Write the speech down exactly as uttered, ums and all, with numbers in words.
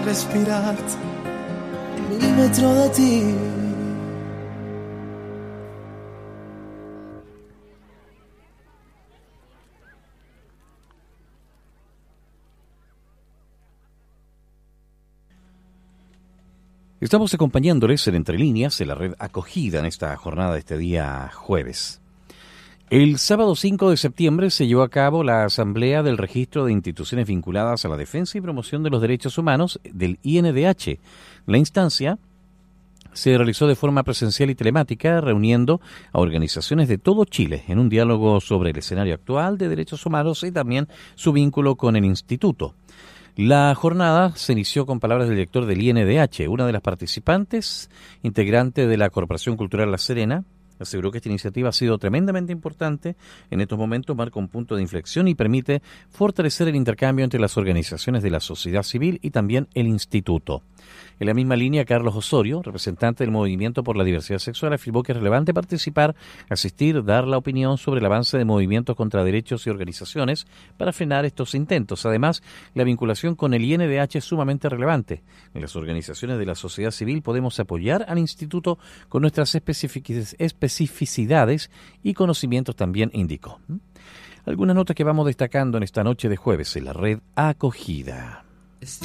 respirarte un milímetro de ti. Estamos acompañándoles en Entre Líneas, en la red Acogida, en esta jornada de este día jueves. El sábado cinco de septiembre se llevó a cabo la Asamblea del Registro de Instituciones Vinculadas a la Defensa y Promoción de los Derechos Humanos del I N D H. La instancia se realizó de forma presencial y telemática, reuniendo a organizaciones de todo Chile en un diálogo sobre el escenario actual de derechos humanos y también su vínculo con el instituto. La jornada se inició con palabras del director del I N D H. Una de las participantes, integrante de la Corporación Cultural La Serena, aseguró que esta iniciativa ha sido tremendamente importante. En estos momentos marca un punto de inflexión y permite fortalecer el intercambio entre las organizaciones de la sociedad civil y también el instituto. En la misma línea, Carlos Osorio, representante del Movimiento por la Diversidad Sexual, afirmó que es relevante participar, asistir, dar la opinión sobre el avance de movimientos contra derechos y organizaciones para frenar estos intentos. Además, la vinculación con el I N D H es sumamente relevante. En las organizaciones de la sociedad civil podemos apoyar al instituto con nuestras especificidades y conocimientos, también indicó. Algunas notas que vamos destacando en esta noche de jueves en la red Acogida.